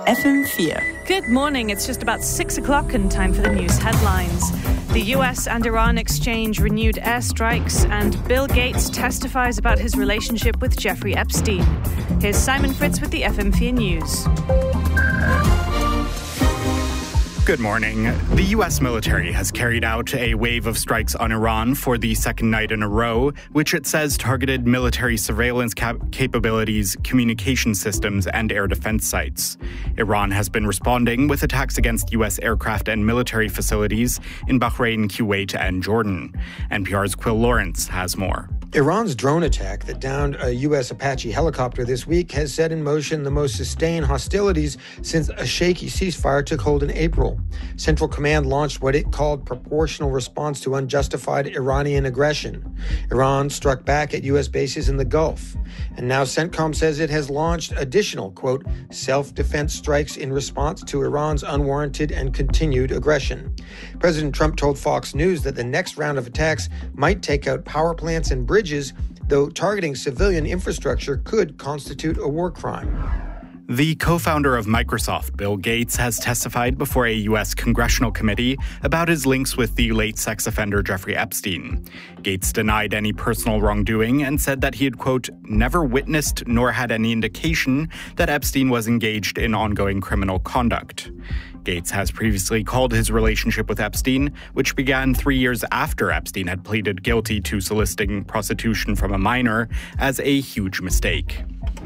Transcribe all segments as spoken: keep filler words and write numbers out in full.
F M four. Good morning. It's just about six o'clock and time for the news headlines. The U S and Iran exchange renewed airstrikes, and Bill Gates testifies about his relationship with Jeffrey Epstein. Here's Simon Fritz with the F M four News. Good morning. The U S military has carried out a wave of strikes on Iran for the second night in a row, which it says targeted military surveillance cap- capabilities, communication systems, and air defense sites. Iran has been responding with attacks against U S aircraft and military facilities in Bahrain, Kuwait, and Jordan. N P R's Quill Lawrence has more. Iran's drone attack that downed a U S Apache helicopter this week has set in motion the most sustained hostilities since a shaky ceasefire took hold in April. Central Command launched what it called proportional response to unjustified Iranian aggression. Iran struck back at U S bases in the Gulf. And now CENTCOM says it has launched additional, quote, self-defense strikes in response to Iran's unwarranted and continued aggression. President Trump told Fox News that the next round of attacks might take out power plants and bridges, though targeting civilian infrastructure could constitute a war crime. The co-founder of Microsoft, Bill Gates, has testified before a U S congressional committee about his links with the late sex offender Jeffrey Epstein. Gates denied any personal wrongdoing and said that he had, quote, never witnessed nor had any indication that Epstein was engaged in ongoing criminal conduct. Gates has previously called his relationship with Epstein, which began three years after Epstein had pleaded guilty to soliciting prostitution from a minor, as a huge mistake.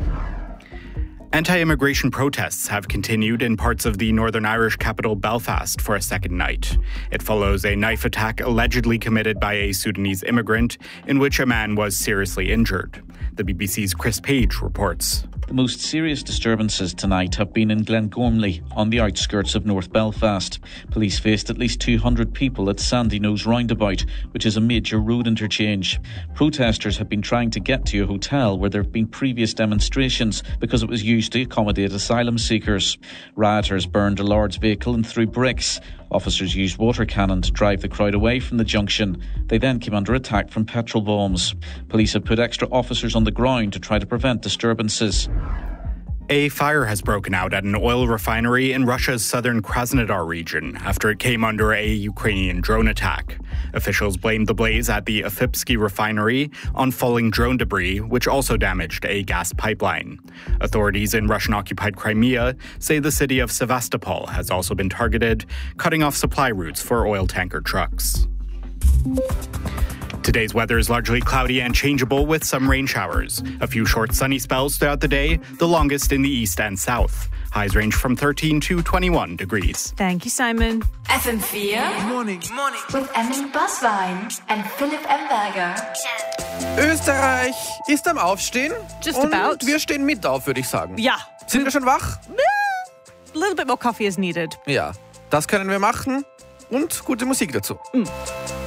Anti-immigration protests have continued in parts of the Northern Irish capital Belfast for a second night. It follows a knife attack allegedly committed by a Sudanese immigrant in which a man was seriously injured. The B B C's Chris Page reports. The most serious disturbances tonight have been in Glengormley, on the outskirts of North Belfast. Police faced at least two hundred people at Sandyknows roundabout, which is a major road interchange. Protesters have been trying to get to a hotel where there have been previous demonstrations because it was used to accommodate asylum seekers. Rioters burned a Lord's vehicle and threw bricks. Officers used water cannon to drive the crowd away from the junction. They then came under attack from petrol bombs. Police have put extra officers on the ground to try to prevent disturbances. A fire has broken out at an oil refinery in Russia's southern Krasnodar region after it came under a Ukrainian drone attack. Officials blamed the blaze at the Afipsky refinery on falling drone debris, which also damaged a gas pipeline. Authorities in Russian-occupied Crimea say the city of Sevastopol has also been targeted, cutting off supply routes for oil tanker trucks. Today's weather is largely cloudy and changeable with some rain showers. A few short sunny spells throughout the day, the longest in the east and south. Highs range from thirteen to twenty-one degrees. Thank you, Simon. F M four. Good morning. Good morning. With Emily Boswein and Philipp Emberger. Österreich ist am Aufstehen. Just und about. Wir stehen mit auf, würde ich sagen. Ja. Sind wir schon wach? A little bit more coffee is needed. Ja. Das können wir machen und gute Musik dazu. Mm.